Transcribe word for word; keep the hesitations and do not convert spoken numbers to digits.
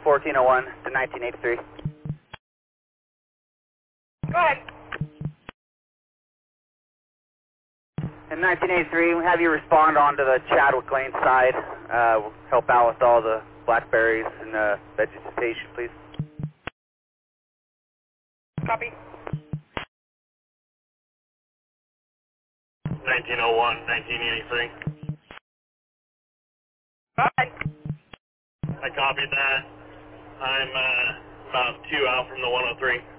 fourteen oh one to nineteen eighty-three. Go ahead. In nineteen eighty-three, we have you respond onto the Chadwick Lane side. Uh, we'll help out with all the blackberries and uh, vegetation, please. Copy. nineteen oh one, nineteen eighty-three. Go ahead. I copied that. I'm uh, about two out from the one oh three.